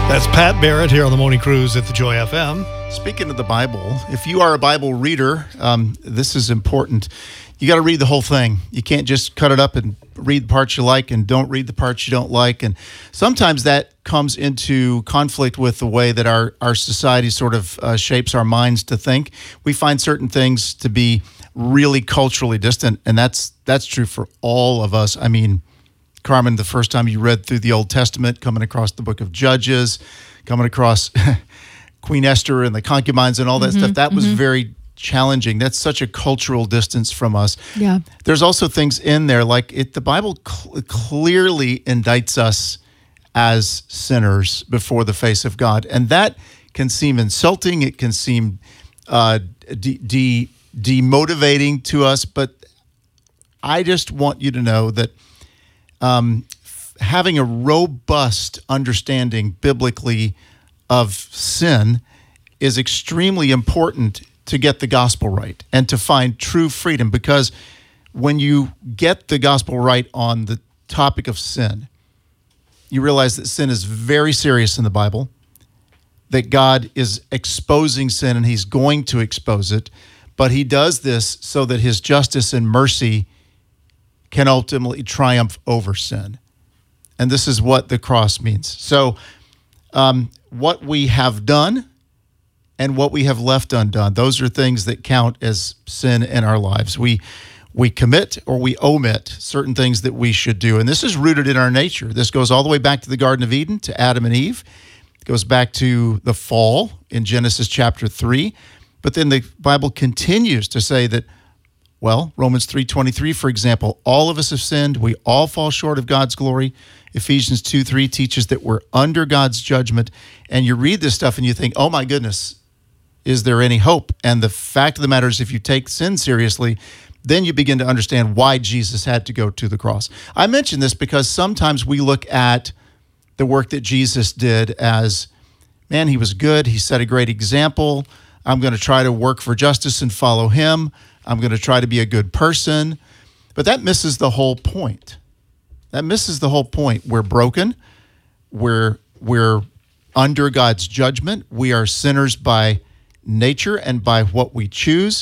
That's Pat Barrett here on the Morning Cruise at the Joy FM. Speaking of the Bible, if you are a Bible reader, this is important. You got to read the whole thing. You can't just cut it up and read the parts you like and don't read the parts you don't like. And sometimes that comes into conflict with the way that our society sort of shapes our minds to think. We find certain things to be really culturally distant, and that's true for all of us. I mean, Carmen, the first time you read through the Old Testament, coming across the book of Judges, coming across Queen Esther and the concubines and all that stuff, that was very challenging. That's such a cultural distance from us. Yeah. There's also things in there, like the Bible clearly indicts us as sinners before the face of God. And that can seem insulting. It can seem demotivating to us. But I just want you to know that having a robust understanding biblically of sin is extremely important to get the gospel right and to find true freedom, because when you get the gospel right on the topic of sin, you realize that sin is very serious in the Bible, that God is exposing sin and he's going to expose it, but he does this so that his justice and mercy can ultimately triumph over sin. And this is what the cross means. So what we have done and what we have left undone, those are things that count as sin in our lives. We commit or we omit certain things that we should do. And this is rooted in our nature. This goes all the way back to the Garden of Eden, to Adam and Eve. It goes back to the fall in Genesis chapter 3. But then the Bible continues to say that, well, Romans 3:23, for example, all of us have sinned. We all fall short of God's glory. Ephesians 2:3 teaches that we're under God's judgment. And you read this stuff and you think, oh my goodness, is there any hope? And the fact of the matter is, if you take sin seriously, then you begin to understand why Jesus had to go to the cross. I mention this because sometimes we look at the work that Jesus did as, man, he was good. He set a great example. I'm going to try to work for justice and follow him. I'm going to try to be a good person. But that misses the whole point. That misses the whole point. We're broken. We're under God's judgment. We are sinners by nature and by what we choose.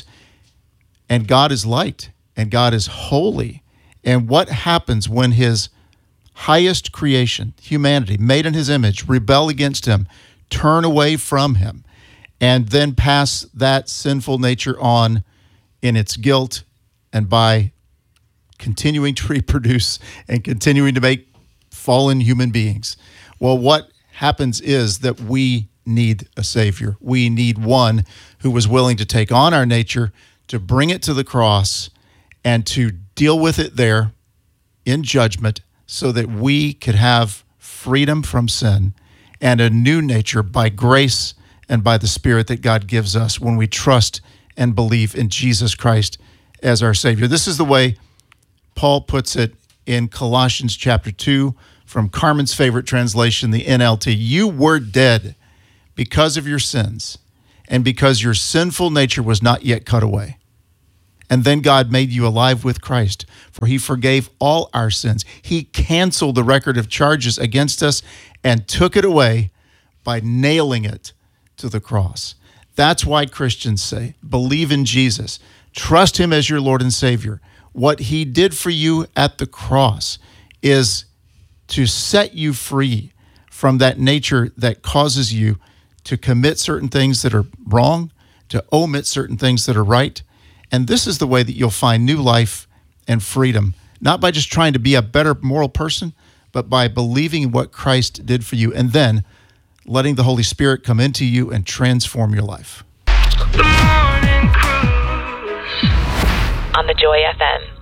And God is light, and God is holy. And what happens when his highest creation, humanity, made in his image, rebel against him, turn away from him, and then pass that sinful nature on in its guilt, and by continuing to reproduce and continuing to make fallen human beings? Well, what happens is that we need a Savior. We need one who was willing to take on our nature, to bring it to the cross, and to deal with it there in judgment so that we could have freedom from sin and a new nature by grace and by the Spirit that God gives us when we trust and believe in Jesus Christ as our Savior. This is the way Paul puts it in Colossians chapter 2 from Carmen's favorite translation, the NLT. You were dead because of your sins and because your sinful nature was not yet cut away. And then God made you alive with Christ, for he forgave all our sins. He canceled the record of charges against us and took it away by nailing it to the cross. That's why Christians say, believe in Jesus. Trust him as your Lord and Savior. What he did for you at the cross is to set you free from that nature that causes you to commit certain things that are wrong, to omit certain things that are right. And this is the way that you'll find new life and freedom, not by just trying to be a better moral person, but by believing what Christ did for you and then letting the Holy Spirit come into you and transform your life. The Morning Cruise on the Joy FM.